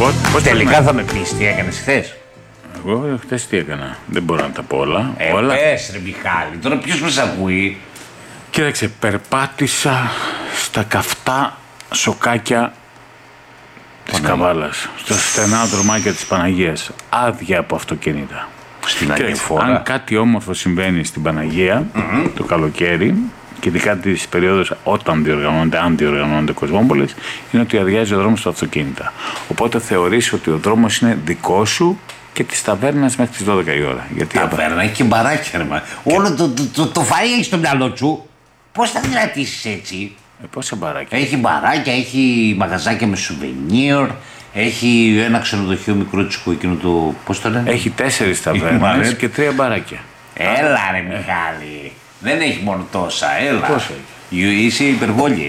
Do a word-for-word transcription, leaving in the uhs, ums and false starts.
Πώς τελικά θα με πεις τι έκανες χθες? Εγώ χθες τι έκανα, δεν μπορώ να τα πω όλα. Ε, όλα. πες ρε Μιχάλη, τώρα ποιος μας ακούει? Κοίταξε, περπάτησα στα καυτά σοκάκια της Καβάλας, στα στενά δρομάκια της Παναγίας, άδεια από αυτοκίνητα. Στην Κοίταξε, αν κάτι όμορφο συμβαίνει στην Παναγία mm-hmm. το καλοκαίρι, και ειδικά τις περίοδους όταν διοργανώνονται, αν διοργανώνονται κοσμόπολες, είναι ότι αδειάζει ο δρόμος στα αυτοκίνητα. Οπότε θεωρείς ότι ο δρόμος είναι δικό σου και της ταβέρνας μέχρι τις δώδεκα η ώρα. Γιατί ταβέρνα, έχει και μπαράκια, ρε μα. Όλο το, το, το, το φαΐ έχει στο μυαλό σου. Πώς θα κρατήσεις έτσι? Ε, πόσα μπαράκια. Έχει μπαράκια, έχει μαγαζάκια με σουβενίρ, έχει ένα ξενοδοχείο μικρό τσικο, εκείνο το. Πώς το λένε? Έχει τέσσερις ταβέρνες και τρία μπαράκια. Έλα ρε Μιχάλη. Δεν έχει μόνο τόσα, έλα. Πόσα έχει? Είσαι υπερβόλη.